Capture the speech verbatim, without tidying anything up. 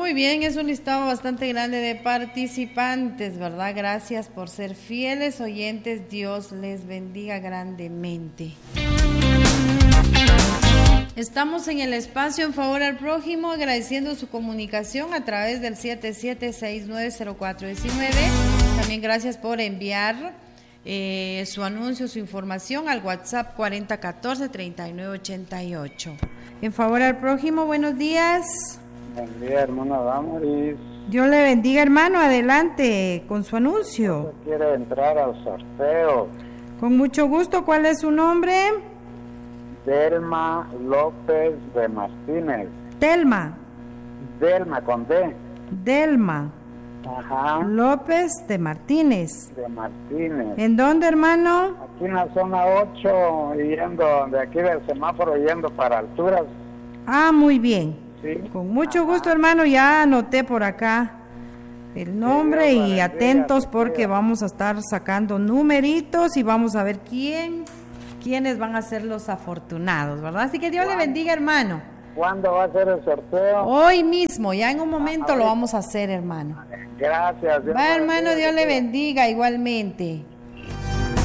Muy bien, es un listado bastante grande de participantes, ¿verdad? Gracias por ser fieles oyentes. Dios les bendiga grandemente. Estamos en el espacio En Favor al Prójimo, agradeciendo su comunicación a través del siete siete seis nueve cero cuatro uno nueve. También gracias por enviar eh, su anuncio, su información al WhatsApp cuarenta catorce treinta y nueve ochenta y ocho. En Favor al Prójimo, buenos días. Buen día, hermana Damaris. Dios le bendiga, hermano. Adelante con su anuncio. Quiere entrar al sorteo. Con mucho gusto. ¿Cuál es su nombre? Delma López de Martínez. Telma. Delma con D. Delma. Ajá. López de Martínez. De Martínez. ¿En dónde, hermano? Aquí en la zona ocho, yendo de aquí del semáforo, yendo para alturas. Ah, muy bien. Sí. Con mucho Ajá. gusto, hermano. Ya anoté por acá el nombre Sí, y bendiga, atentos sí, porque sí. vamos a estar sacando numeritos y vamos a ver quién, quiénes van a ser los afortunados, ¿verdad? Así que Dios le bendiga, hermano. ¿Cuándo va a ser el sorteo? Hoy mismo, ya en un momento Ah, lo vamos a hacer, hermano. Gracias. Dios Va, la hermano, bendiga, Dios le que siga. bendiga igualmente.